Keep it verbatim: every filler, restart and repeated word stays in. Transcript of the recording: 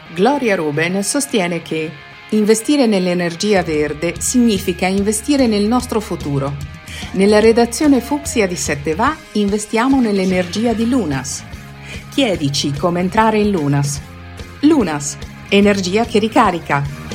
Gloria Ruben sostiene che investire nell'energia verde significa investire nel nostro futuro. Nella redazione Fucsia di sette Va investiamo nell'energia di Lunas. Chiedici come entrare in Lunas. Lunas, energia che ricarica.